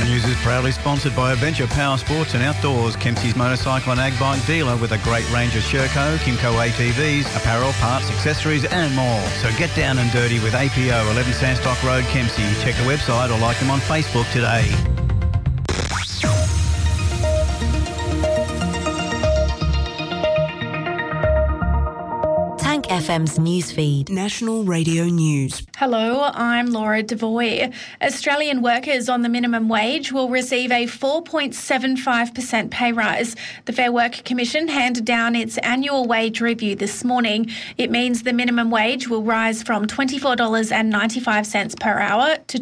News is proudly sponsored by Adventure Power Sports and Outdoors, Kempsey's motorcycle and ag bike dealer with a great range of Sherco, Kimco ATVs, apparel, parts, accessories and more. So get down and dirty with APO, 11 Sandstock Road, Kempsey. Check the website or like them on Facebook today. FM's newsfeed. National Radio News. Hello, I'm Laura Devoy. Australian workers on the minimum wage will receive a 4.75% pay rise. The Fair Work Commission handed down its annual wage review this morning. It means the minimum wage will rise from $24.95 per hour to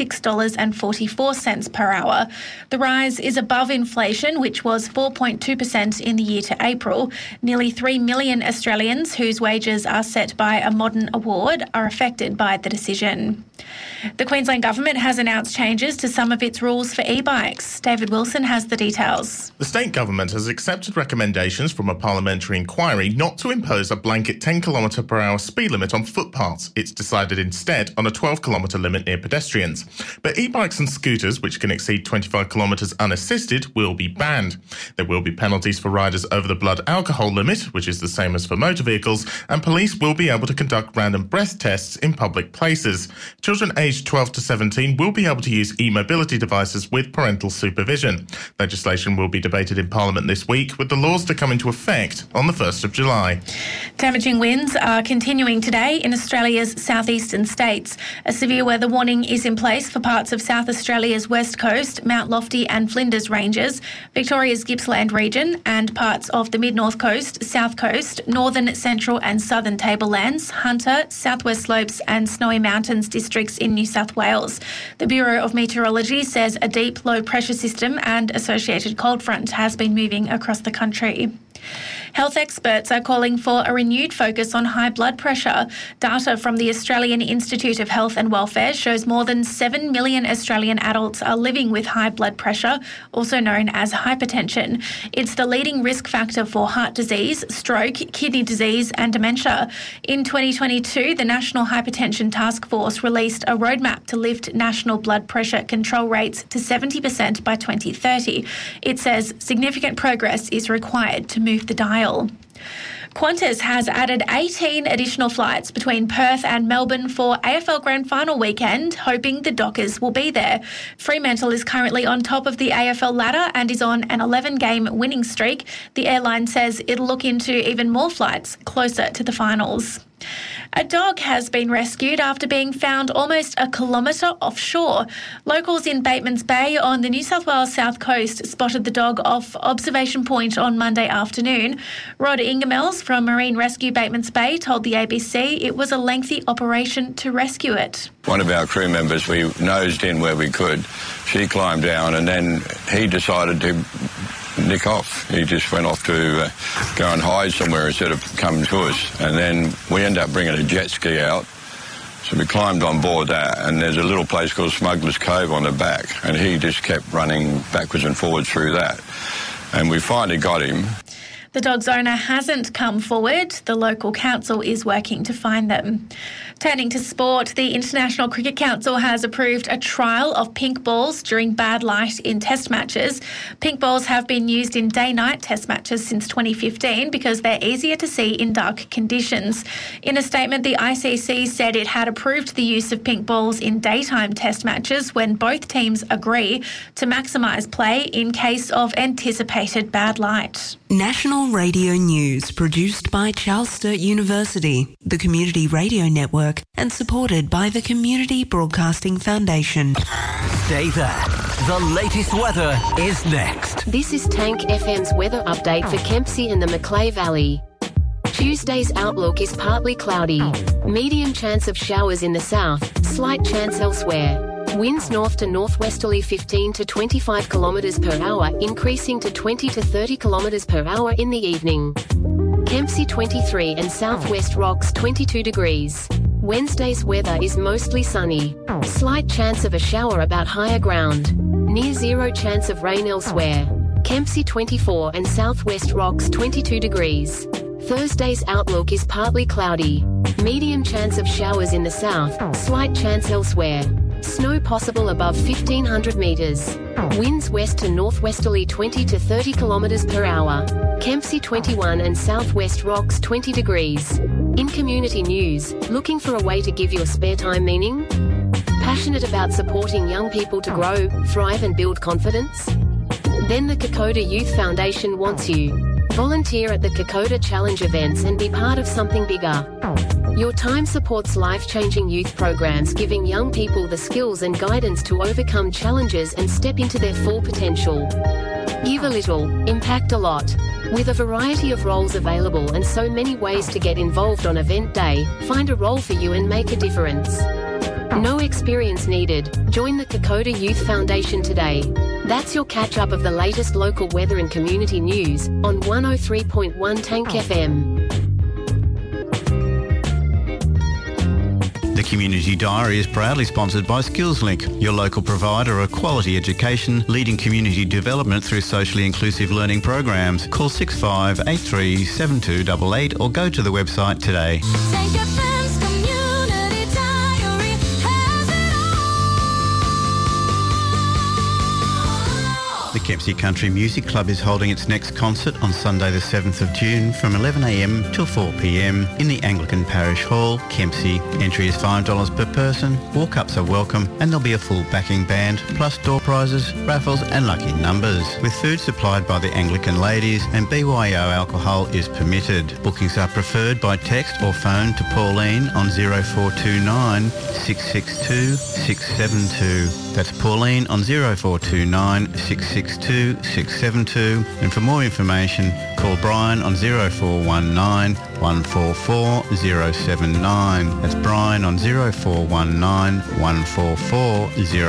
$26.44 per hour. The rise is above inflation, which was 4.2% in the year to April. Nearly 3 million Australians whose wages are set by a modern award are affected by the decision. The Queensland Government has announced changes to some of its rules for e-bikes. David Wilson has the details. The state government has accepted recommendations from a parliamentary inquiry not to impose a blanket 10km per hour speed limit on footpaths. It's decided instead on a 12km limit near pedestrians. But e-bikes and scooters, which can exceed 25 kilometres unassisted, will be banned. There will be penalties for riders over the blood alcohol limit, which is the same as for motor vehicles, and police will be able to conduct random breath tests in public places. Children aged 12 to 17 will be able to use e-mobility devices with parental supervision. Legislation will be debated in Parliament this week, with the laws to come into effect on the 1st of July. Damaging winds are continuing today in Australia's southeastern states. A severe weather warning is in place for parts of South Australia's west coast, Mount Lofty and Flinders Ranges, Victoria's Gippsland region and parts of the mid-north coast, south coast, northern, central and southern tablelands, Hunter, southwest slopes and Snowy Mountains districts in New South Wales. The Bureau of Meteorology says a deep low pressure system and associated cold front has been moving across the country. Health experts are calling for a renewed focus on high blood pressure. Data from the Australian Institute of Health and Welfare shows more than 7 million Australian adults are living with high blood pressure, also known as hypertension. It's the leading risk factor for heart disease, stroke, kidney disease and dementia. In 2022, the National Hypertension Task Force released a roadmap to lift national blood pressure control rates to 70% by 2030. It says significant progress is required to move the dial. Qantas has added 18 additional flights between Perth and Melbourne for AFL Grand Final weekend, hoping the Dockers will be there. Fremantle is currently on top of the AFL ladder and is on an 11-game winning streak. The airline says it'll look into even more flights closer to the finals. A dog has been rescued after being found almost a kilometre offshore. Locals in Batemans Bay on the New South Wales south coast spotted the dog off Observation Point on Monday afternoon. Rod Ingemels from Marine Rescue Batemans Bay told the ABC it was a lengthy operation to rescue it. One of our crew members, we nosed in where we could. She climbed down and then he decided to nick off. He just went off to go and hide somewhere instead of coming to us. And then we ended up bringing a jet ski out. So we climbed on board that, and there's a little place called Smuggler's Cove on the back, and he just kept running backwards and forwards through that. And we finally got him. The dog's owner hasn't come forward. The local council is working to find them. Turning to sport, the International Cricket Council has approved a trial of pink balls during bad light in test matches. Pink balls have been used in day-night test matches since 2015 because they're easier to see in dark conditions. In a statement, the ICC said it had approved the use of pink balls in daytime test matches when both teams agree to maximise play in case of anticipated bad light. National Radio News, produced by Charles Sturt University, the Community Radio Network, and supported by the Community Broadcasting Foundation. Stay there. The latest weather is next. This is Tank FM's weather update for Kempsey and the Macleay Valley. Tuesday's outlook is partly cloudy. Medium chance of showers in the south, slight chance elsewhere. Winds north to northwesterly 15 to 25 kilometres per hour, increasing to 20 to 30 kilometres per hour in the evening. Kempsey 23 and Southwest Rocks 22 degrees. Wednesday's weather is mostly sunny. Slight chance of a shower about higher ground. Near zero chance of rain elsewhere. Kempsey 24 and Southwest Rocks 22 degrees. Thursday's outlook is partly cloudy. Medium chance of showers in the south, slight chance elsewhere. Snow possible above 1500 metres. Winds west to northwesterly 20 to 30 kilometres per hour. Kempsey 21 and Southwest Rocks 20 degrees. In community news, looking for a way to give your spare time meaning? Passionate about supporting young people to grow, thrive and build confidence? Then the Kokoda Youth Foundation wants you. Volunteer at the Kokoda Challenge events and be part of something bigger. Your time supports life-changing youth programs, giving young people the skills and guidance to overcome challenges and step into their full potential. Give a little, impact a lot. With a variety of roles available and so many ways to get involved on event day, find a role for you and make a difference. No experience needed. Join the Kokoda Youth Foundation today. That's your catch-up of the latest local weather and community news on 103.1 Tank FM. The Community Diary is proudly sponsored by SkillsLink, your local provider of quality education, leading community development through socially inclusive learning programs. Call 6583 7288 or go to the website today. The Kempsey Country Music Club is holding its next concert on Sunday the 7th of June from 11am till 4pm in the Anglican Parish Hall, Kempsey. Entry is $5 per person, walk-ups are welcome and there'll be a full backing band, plus door prizes, raffles and lucky numbers. With food supplied by the Anglican ladies and BYO alcohol is permitted. Bookings are preferred by text or phone to Pauline on 0429 662 672. That's Pauline on 0429 662 672. And for more information, call Brian on 0419 144 079. That's Brian on 0419 144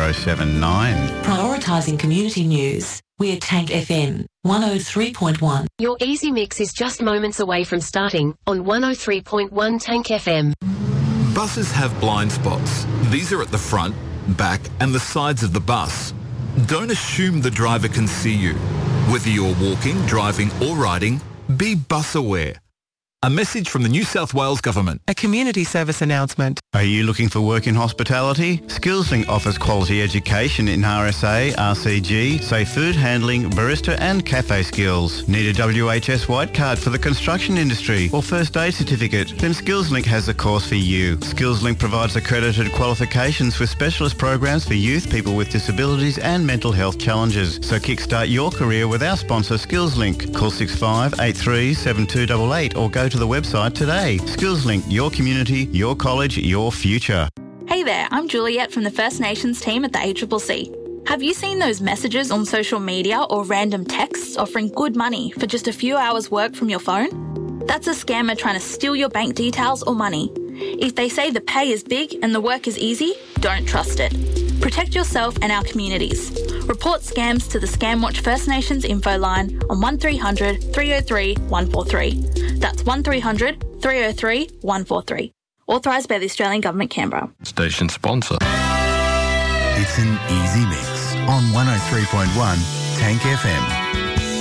079. Prioritising community news. We're Tank FM 103.1. Your Easy Mix is just moments away from starting on 103.1 Tank FM. Buses have blind spots. These are at the front, back and the sides of the bus. Don't assume the driver can see you. Whether you're walking, driving or riding, be bus aware. A message from the New South Wales Government. A community service announcement. Are you looking for work in hospitality? SkillsLink offers quality education in RSA, RCG, safe food handling, barista and cafe skills. Need a WHS white card for the construction industry or first aid certificate? Then SkillsLink has a course for you. SkillsLink provides accredited qualifications with specialist programs for youth, people with disabilities and mental health challenges. So kickstart your career with our sponsor SkillsLink. Call 6583 7288 or go to the website today. SkillsLink, your community, your college, your future. Hey there, I'm Juliet from the First Nations team at the ACCC. Have you seen those messages on social media or random texts offering good money for just a few hours work from your phone? That's a scammer trying to steal your bank details or money. If they say the pay is big and the work is easy, don't trust it. Protect yourself and our communities. Report scams to the Scamwatch First Nations info line on 1300 303 143. That's 1300 303 143. Authorised by the Australian Government, Canberra. Station sponsor. It's an easy mix on 103.1 Tank FM.